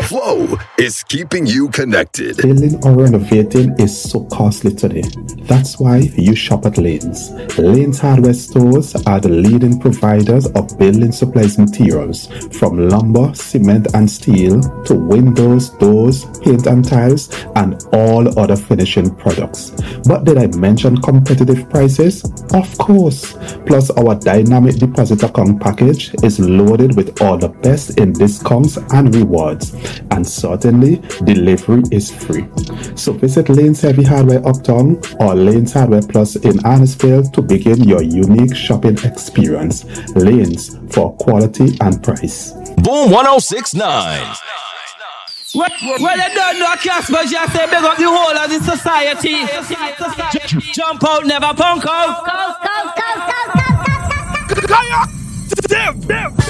Flow is keeping you connected. Building or renovating is so costly today. That's why you shop at Lanes. Lanes Hardware Stores are the leading providers of building supplies materials, from lumber, cement and steel to windows, doors, paint and tiles, and all other finishing products. But did I mention competitive prices? Of course. Plus, our dynamic deposit account package is loaded with all the best in discounts and rewards. And certainly, delivery is free. So visit Lanes Heavy Hardware Uptown or Lanes Hardware Plus in Annisfield to begin your unique shopping experience. Lanes for quality and price. Boom 1069. Well, you don't know Casper, just say big up the whole of the society. Jump out, never punk out. Go, go, go, go, go, go, go, go. Damn.